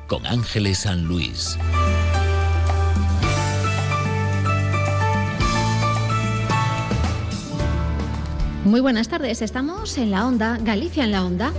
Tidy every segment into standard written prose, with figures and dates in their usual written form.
con Ángeles San Luis. Muy buenas tardes, estamos en la onda, Galicia en la onda.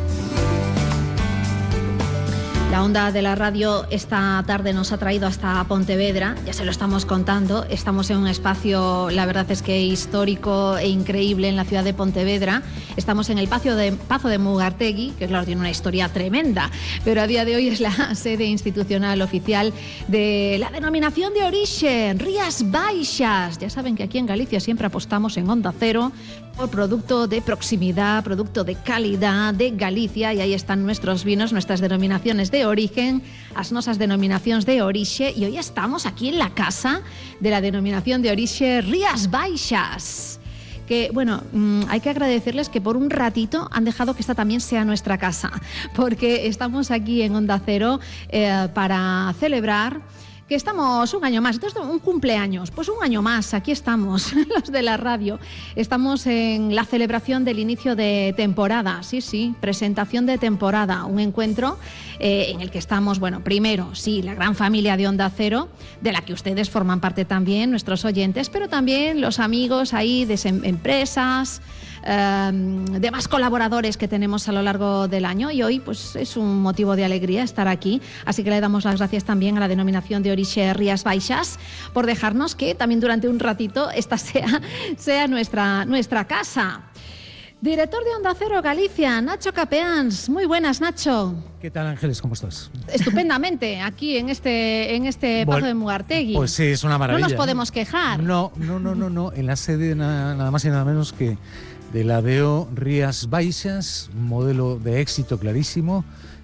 La onda de la radio esta tarde nos ha traído hasta Pontevedra, ya se lo estamos contando, estamos en un espacio, la verdad es que histórico e increíble en la ciudad de Pontevedra, estamos en el Pazo de Mugartegui, que claro, tiene una historia tremenda, pero a día de hoy es la sede institucional oficial de la denominación de origen, Rías Baixas. Ya saben que aquí en Galicia siempre apostamos en Onda Cero por producto de proximidad, producto de calidad de Galicia, y ahí están nuestros vinos, nuestras denominaciones de origen, as nosas denominacións de orixe, e hoy estamos aquí en la casa de la denominación de orixe Rías Baixas. Que, bueno, hay que agradecerles que por un ratito han dejado que esta también sea nuestra casa, porque estamos aquí en Onda Cero para celebrar que estamos un año más, entonces un cumpleaños, pues un año más, aquí estamos, los de la radio, estamos en la celebración del inicio de temporada, sí, presentación de temporada, un encuentro en el que estamos, bueno, primero, sí, la gran familia de Onda Cero, de la que ustedes forman parte también, nuestros oyentes, pero también los amigos ahí de empresas, demás colaboradores que tenemos a lo largo del año, y hoy pues es un motivo de alegría estar aquí, así que le damos las gracias también a la denominación de orixe Rías Baixas por dejarnos que también durante un ratito esta sea nuestra casa. Director de Onda Cero Galicia, Nacho Capeans. Muy buenas, Nacho. ¿Qué tal, Ángeles? ¿Cómo estás? Estupendamente, aquí en este Pazo de Mugartegui. Pues sí, es una maravilla. No nos podemos quejar. No. En la sede nada más y nada menos que de la DO Rías Baixas, un modelo de éxito clarísimo.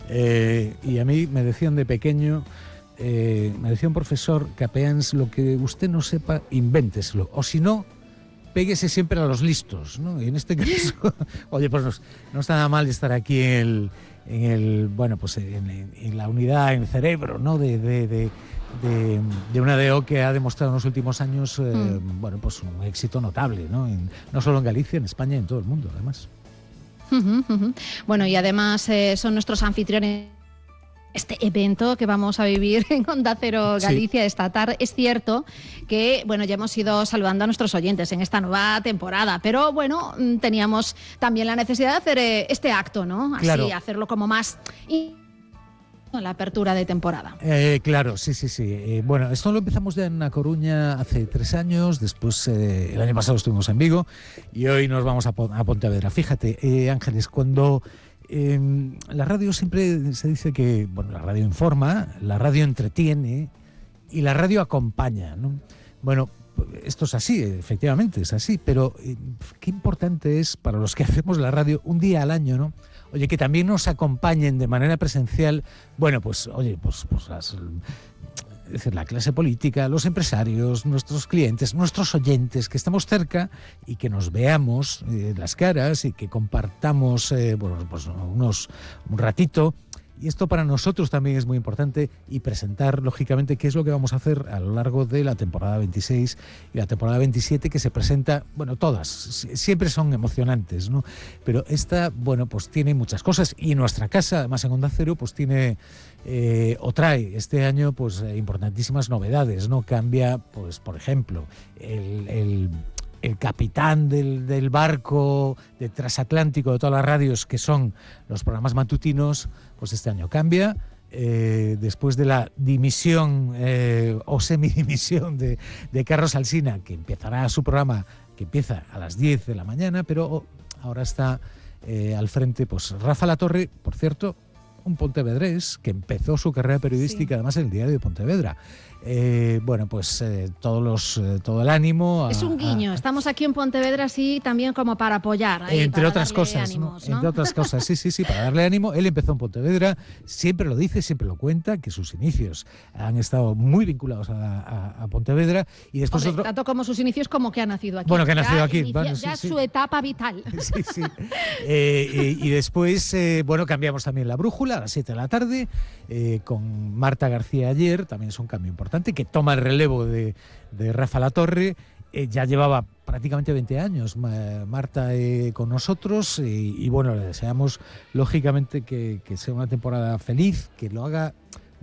Y a mí me decían de pequeño, me decía un profesor, Capeans, lo que usted no sepa, invénteselo. O si no, péguese siempre a los listos, ¿no? Y en este caso, oye, pues no está nada mal estar aquí en la unidad, en el cerebro, ¿no? de una DO que ha demostrado en los últimos años, pues un éxito notable, ¿no? No solo en Galicia, en España y en todo el mundo, además. Bueno, y además son nuestros anfitriones este evento que vamos a vivir en Onda Cero Galicia esta tarde. Es cierto que, bueno, ya hemos ido saludando a nuestros oyentes en esta nueva temporada, pero bueno, teníamos también la necesidad de hacer este acto, ¿no? Así, claro, hacerlo como más la apertura de temporada. Claro, sí. Bueno, esto lo empezamos ya en A Coruña hace 3 años, después el año pasado estuvimos en Vigo y hoy nos vamos a Pontevedra. Fíjate, Ángeles, cuando la radio siempre se dice que, bueno, la radio informa, la radio entretiene y la radio acompaña, ¿no? Bueno, esto es así, efectivamente es así, pero qué importante es para los que hacemos la radio un día al año, ¿no? Oye, que también nos acompañen de manera presencial, bueno, pues es decir, la clase política, los empresarios, nuestros clientes, nuestros oyentes, que estamos cerca y que nos veamos las caras y que compartamos un ratito. Y esto para nosotros también es muy importante, y presentar, lógicamente, qué es lo que vamos a hacer a lo largo de la temporada 26 y la temporada 27, que se presenta, bueno, todas, siempre son emocionantes, ¿no? Pero esta, bueno, pues tiene muchas cosas, y nuestra casa, además en Onda Cero, pues tiene o trae este año pues importantísimas novedades, ¿no? Cambia, pues, por ejemplo, el capitán del barco de transatlántico de todas las radios, que son los programas matutinos, pues este año cambia. Después de la dimisión o semidimisión de Carlos Alsina, que empezará su programa, que empieza a las 10 de la mañana, pero ahora está al frente pues Rafa Latorre, por cierto, un pontevedrés que empezó su carrera periodística, además, en el Diario de Pontevedra. Todo el ánimo. Es un guiño. Estamos aquí en Pontevedra, sí, también como para apoyar. Entre otras cosas, ánimos, ¿no? Entre otras cosas, sí, para darle ánimo. Él empezó en Pontevedra, siempre lo dice, siempre lo cuenta, que sus inicios han estado muy vinculados a Pontevedra. Y después tanto como sus inicios como que ha nacido aquí. Bueno, que ha nacido aquí. Su etapa vital. Sí. Y después, cambiamos también la brújula a las 7 de la tarde, con Marta García Ayer, también es un cambio importante, que toma el relevo de Rafa Latorre. Ya llevaba prácticamente 20 años Marta con nosotros, y bueno, le deseamos lógicamente que sea una temporada feliz, que lo haga